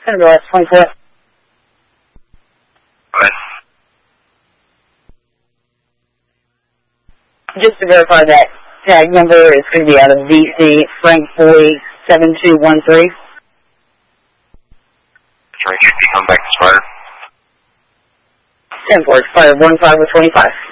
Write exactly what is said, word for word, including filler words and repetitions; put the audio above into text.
Senator West twenty-four. Right. Just to verify that tag number is going to be out of D C, Frank Boyd seven two one three. Frank, come back to Sparta. ten four, expired one five with twenty-five.